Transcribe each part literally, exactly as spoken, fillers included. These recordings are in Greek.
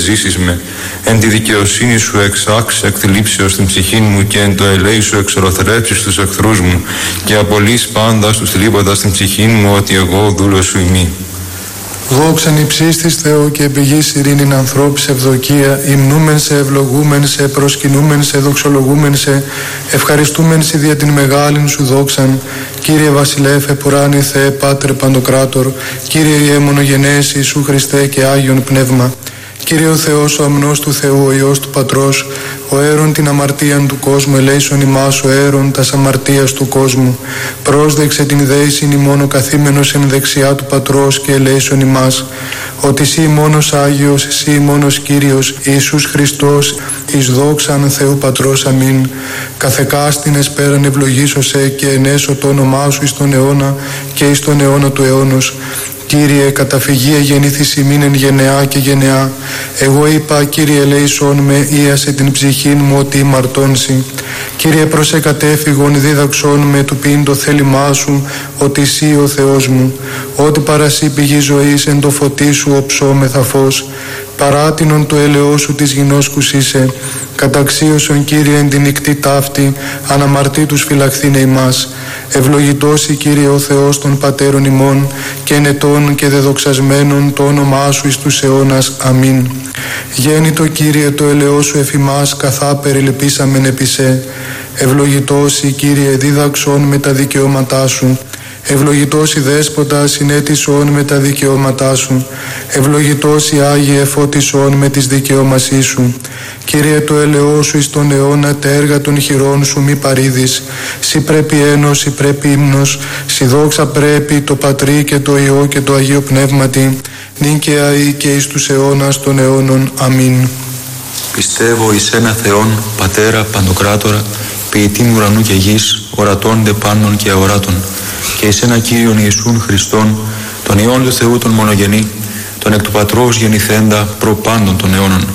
ζήσεις με. Εν τη δικαιοσύνη σου εξάξεις εκ θλίψεως την ψυχή μου και εν το ελέη σου εξορροθρέψεις τους εχθρούς μου και απολύς πάντα στους λείποντας την ψυχή μου ότι εγώ δούλος σου ημί. Δόξαν υψίστης Θεό και πηγής ειρήνην ανθρώπης ευδοκία, υμνούμεν σε, ευλογούμεν σε, προσκυνούμεν σε, δοξολογούμεν σε, ευχαριστούμεν σε δια την μεγάλην σου δόξαν. Κύριε Βασιλεύ επουράνη Θεέ Πάτερ Παντοκράτορ, Κύριε Ιε μονογενές Ιησού Χριστέ και Άγιον Πνεύμα. Κύριε ο Θεός, ο αμνός του Θεού, ο Υιός του Πατρός, ο αίρον την αμαρτίαν του κόσμου, ελέησον ημάς ο αίρον τας αμαρτίας του κόσμου. Πρόσδεξε την δέησιν ημών ο καθήμενος εν δεξιά του Πατρός και ελέησον ημάς. Ότι εσύ μόνος Άγιος, εσύ μόνος Κύριος, Ιησούς Χριστός, εις δόξαν Θεού Πατρός, αμήν. Καθεκάστην πέραν ευλογήσωσε και ενέσω το όνομά σου εις τον αιώνα και εις τον αιώνα του αιώνος. Κύριε, καταφυγή γεννήθης ημίν εν γενεά και γενεά. Εγώ είπα, Κύριε, ελέησόν με, ίασε την ψυχήν μου ότι ημαρτώνσι. Κύριε, προσεκατέφυγον δίδαξόν με του πίν το θέλημά σου, ότι εσύ ο Θεός μου. Ότι παρασύ πηγή ζωής εν το φωτί σου οψόμεθα φως. Παράτινον το έλεό σου της γινώσκους είσαι. Καταξίωσον, Κύριε, εν την νυχτή ταύτη, αναμαρτήτους φυλαχθήνε ημάς. Ευλογητώσει, Κύριε ο Θεός των πατέρων ημών, και ενετών και δεδοξασμένων το όνομά σου εις τους αιώνας. Αμήν. Γέννητο, Κύριε, το ελεό σου εφ' ημάς, καθά περιλυπήσαμεν επί σε. Ευλογητώσει, Κύριε, δίδαξον με τα δικαιώματά σου. Ευλογητός η Δέσποτα, συνέτησον με τα δικαιώματά σου. Ευλογητός η Άγιε, εφώτισον με τις δικαιώμασή σου. Κύριε, το ελεό σου εις τον αιώνα, τα έργα των χειρών σου μη παρήδεις. Συ πρέπει ένος, συ πρέπει ύμνος, συ δόξα πρέπει το Πατρί και το Υιό και το Αγίο Πνεύματι, νυν και αεί και εις τους αιώνας των αιώνων. Αμήν. Πιστεύω εις ένα Θεόν, Πατέρα, Παντοκράτορα, ποιητήν ουρανού και γης, ορατών δε πάντων και αοράτων, και εις ένα Κύριον Ιησούν Χριστόν, τον Υιόν του Θεού τον μονογενή, τον εκ του Πατρός γεννηθέντα προ πάντων των αιώνων.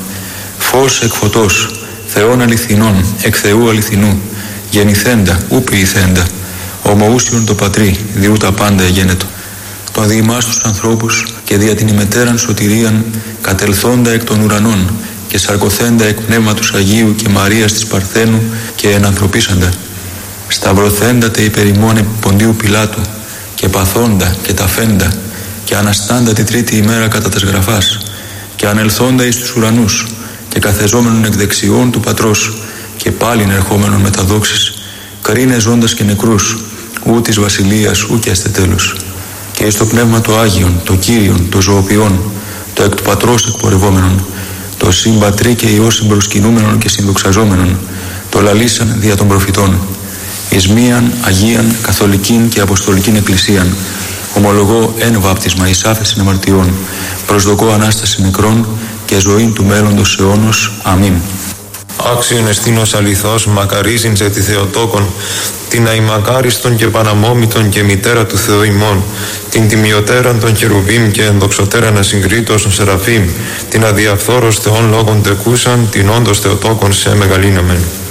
Φως εκ φωτός, Θεόν αληθινών, εκ Θεού αληθινού, γεννηθέντα, ου ποιηθέντα, ομοούσιον το Πατρί, διού τα πάντα εγένετο. Τον διημάς τους ανθρώπους και δια την ημετέραν σωτηρίαν, κατελθόντα εκ των ουρανών και σαρκωθέντα εκ πνεύματος Αγίου και Μαρίας της Παρθένου και ενανθρωπίσαντα. Σταυρωθέντα τε υπερ ημών επί Ποντίου Πιλάτου και παθόντα και ταφέντα και αναστάντα τη τρίτη ημέρα κατά τας γραφάς και ανελθόντα εις τους ουρανούς και καθεζόμενον εκ δεξιών του Πατρός και πάλιν ερχόμενον με τα δόξης, κρίνε ζώντας και νεκρούς, ου της βασιλείας ου και αστε τέλος. Και εις το πνεύμα το Άγιον, το Κύριον, το ζωοποιόν, το εκ του Πατρός εκπορευόμενον, το συμπατρί και Υιό συμπροσκυνούμενον και συνδοξαζόμενον, το λαλήσαν δια των προφητών. Εις μίαν Αγίαν Καθολικήν και Αποστολικήν Εκκλησίαν, ομολογώ εν βάπτισμα εις άφεσιν αμαρτιών, προσδοκώ Ανάσταση νεκρών και ζωήν του μέλλοντος αιώνος. Αμήν. Άξιον εστίνος αληθώς, μακαρίζειν σε τη Θεοτόκον, την αημακάριστον και παναμόμητον και μητέρα του Θεού ημών, την τιμιωτέραν των χερουβίμ και ενδοξωτέραν ασυγκρίτως των Σεραφείμ, την αδιαφθόρος Θεών λόγων τεκούσαν, την όντως Θεοτόκον σε μεγαλύναμεν.